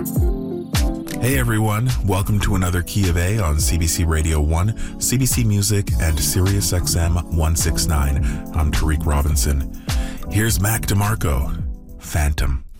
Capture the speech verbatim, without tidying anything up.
Hey everyone, welcome to another Key of A on C B C Radio one, C B C Music, and Sirius X M one sixty-nine. I'm Tariq Robinson. Here's Mac DeMarco, Phantom.